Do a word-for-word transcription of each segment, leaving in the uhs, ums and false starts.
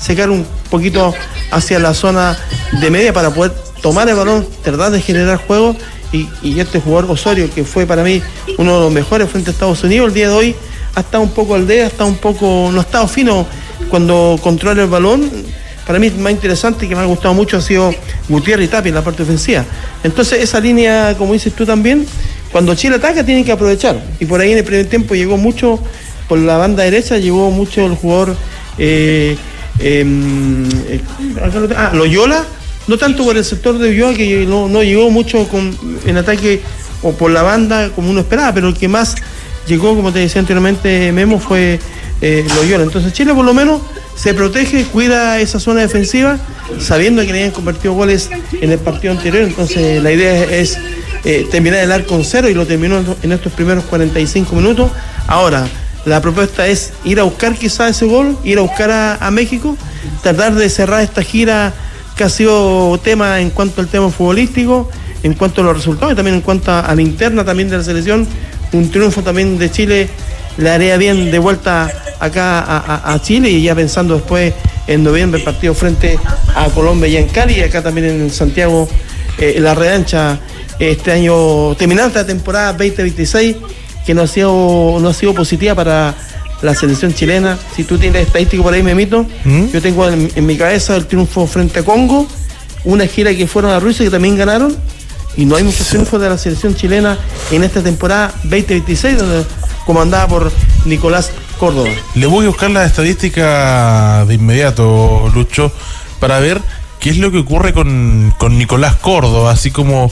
secar un poquito hacia la zona de media para poder tomar el balón, tratar de generar juego. Y, y este jugador Osorio, que fue para mí uno de los mejores frente a Estados Unidos, el día de hoy ha estado un poco al día, ha estado un poco, no ha estado fino cuando controla el balón. Para mí más interesante y que me ha gustado mucho ha sido Gutiérrez y Tapia en la parte ofensiva. Entonces esa línea, como dices tú también, cuando Chile ataca tiene que aprovechar. Y por ahí en el primer tiempo llegó mucho, por la banda derecha llegó mucho el jugador eh, eh, eh, ah, Loyola, no tanto por el sector de Ulloa, que no, no llegó mucho con, en ataque o por la banda como uno esperaba, pero el que más llegó, como te decía anteriormente Memo, fue eh, Loyola. Entonces Chile por lo menos se protege, cuida esa zona defensiva, sabiendo que le habían convertido goles en el partido anterior. Entonces la idea es eh, terminar el arco con cero, y lo terminó en estos primeros cuarenta y cinco minutos. Ahora, la propuesta es ir a buscar quizás ese gol, ir a buscar a, a México, tratar de cerrar esta gira que ha sido tema en cuanto al tema futbolístico, en cuanto a los resultados y también en cuanto a, a la interna también de la selección. Un triunfo también de Chile le haría bien de vuelta acá a, a, a Chile, y ya pensando después en noviembre el partido frente a Colombia y en Cali, y acá también en Santiago eh, la revancha este año, terminar esta temporada veinte veintiséis, que no ha sido, no ha sido positiva para la selección chilena. Si tú tienes estadístico por ahí, Memito, ¿Mm? Yo tengo en, en mi cabeza el triunfo frente a Congo, una gira que fueron a Rusia que también ganaron, y no hay muchos triunfos de la selección chilena en esta temporada veinte veintiséis, donde comandada por Nicolás Córdoba. Le voy a buscar la estadística de inmediato, Lucho, para ver qué es lo que ocurre con, con Nicolás Córdoba, así como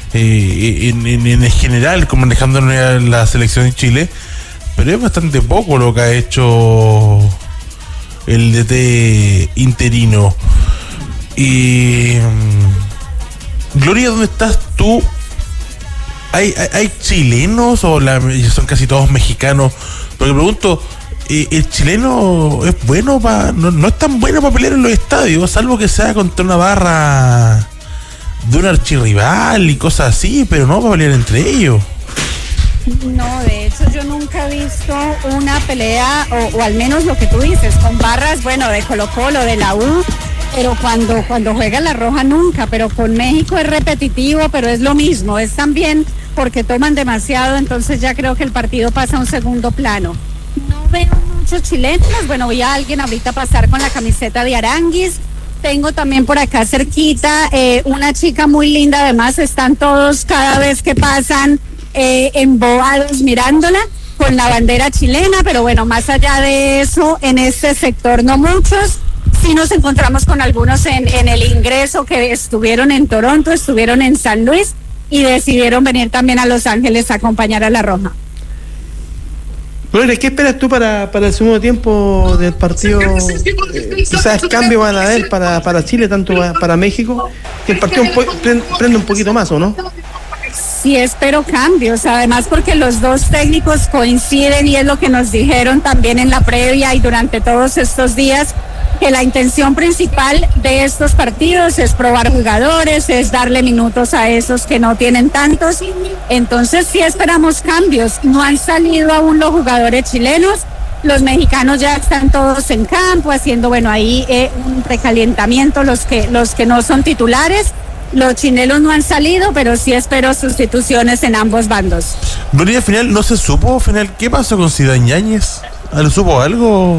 eh, en, en, en general, como manejando la selección de Chile. Pero es bastante poco lo que ha hecho el D T interino. Y Gloria, ¿dónde estás tú? ¿Hay, hay, hay chilenos o la, son casi todos mexicanos? Porque pregunto, eh, ¿el chileno es bueno para, no, no es tan bueno para pelear en los estadios, salvo que sea contra una barra de un archirrival y cosas así, pero no para pelear entre ellos? No, de hecho yo nunca he visto una pelea, o, o al menos lo que tú dices, con barras, bueno, de Colo-Colo, de la U, pero cuando, cuando juega la roja nunca. Pero con México es repetitivo, pero es lo mismo, es también porque toman demasiado, entonces ya creo que el partido pasa a un segundo plano. No veo muchos chilenos, bueno, voy a alguien ahorita pasar con la camiseta de Aranguis. Tengo también por acá cerquita eh, una chica muy linda, además están todos cada vez que pasan Eh, embobados mirándola con la bandera chilena, pero bueno, más allá de eso, en este sector no muchos. Sí nos encontramos con algunos en, en el ingreso que estuvieron en Toronto, estuvieron en San Luis y decidieron venir también a Los Ángeles a acompañar a la Roja. Gloria, ¿qué esperas tú para, para el segundo tiempo del partido? Eh, quizás cambios van a haber para, para Chile, tanto para México, que el partido prende un poquito más, ¿o no? Sí, espero cambios, además porque los dos técnicos coinciden, y es lo que nos dijeron también en la previa y durante todos estos días, que la intención principal de estos partidos es probar jugadores, es darle minutos a esos que no tienen tantos. Entonces sí esperamos cambios. No han salido aún los jugadores chilenos, los mexicanos ya están todos en campo haciendo, bueno, ahí eh, un precalentamiento, los que, los que no son titulares. Los chilenos no han salido, pero sí espero sustituciones en ambos bandos. Gloria, al final no se supo, al final, ¿qué pasó con Zidane Yáñez? ¿Le supo algo?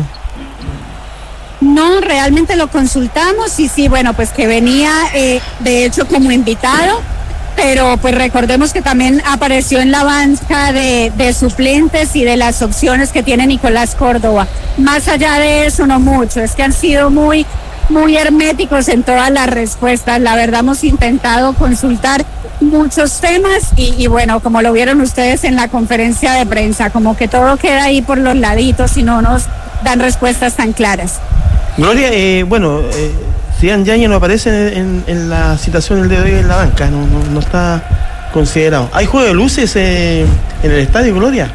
No, realmente lo consultamos y sí, bueno, pues que venía eh, de hecho como invitado, pero pues recordemos que también apareció en la banca de, de suplentes y de las opciones que tiene Nicolás Córdoba. Más allá de eso, no mucho, es que han sido muy... muy herméticos en todas las respuestas. La verdad hemos intentado consultar muchos temas y, y bueno, como lo vieron ustedes en la conferencia de prensa, como que todo queda ahí por los laditos y no nos dan respuestas tan claras. Gloria, eh, bueno, eh, Zidane Yáñez no aparece en, en la citación del día de hoy en la banca, no, no, no está considerado. ¿Hay juego de luces eh, en el estadio, Gloria?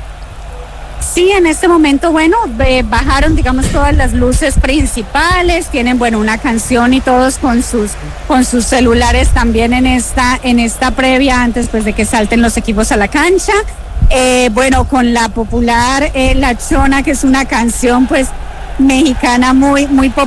Sí, en este momento, bueno, eh, bajaron, digamos, todas las luces principales, tienen, bueno, una canción y todos con sus con sus celulares también en esta en esta previa antes pues de que salten los equipos a la cancha. Eh, bueno, con la popular eh, La Chona, que es una canción pues mexicana muy muy popular.